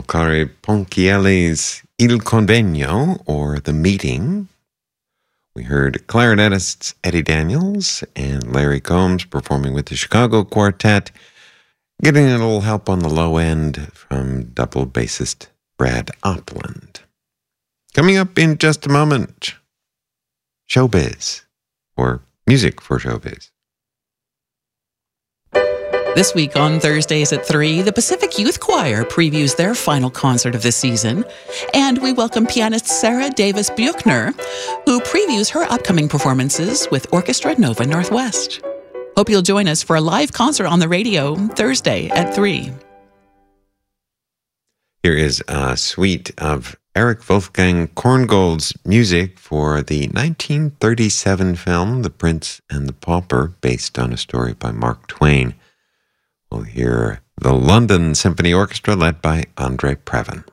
Amilcare Ponchielli's Il Convegno, or The Meeting. We heard clarinetists Eddie Daniels and Larry Combs performing with the Chicago Quartet, getting a little help on the low end from double bassist Brad Opland. Coming up in just a moment, Showbiz, or music for showbiz. This week on Thursdays at 3, the Pacific Youth Choir previews their final concert of the season. And we welcome pianist Sarah Davis Buchner, who previews her upcoming performances with Orchestra Nova Northwest. Hope you'll join us for a live concert on the radio Thursday at 3. Here is a suite of Eric Wolfgang Korngold's music for the 1937 film The Prince and the Pauper, based on a story by Mark Twain. We'll hear the London Symphony Orchestra led by Andre Previn.